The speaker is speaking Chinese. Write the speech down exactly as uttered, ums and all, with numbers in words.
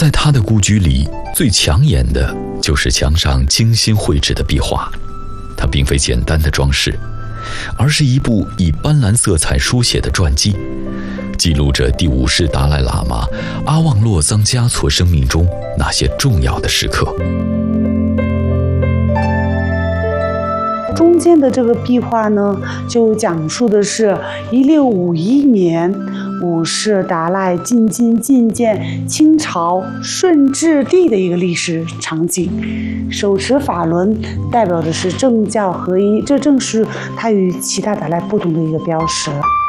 在他的故居里，最抢眼的就是墙上精心绘制的壁画。它并非简单的装饰，而是一部以斑斓色彩书写的传记，记录着第五世达赖喇嘛阿旺洛桑嘉措生命中那些重要的时刻。 中间的这个壁画呢，就讲述的是一六五一年五世达赖进京觐见清朝顺治帝的一个历史场景。手持法轮代表的是政教合一，这正是他与其他达赖不同的一个标识。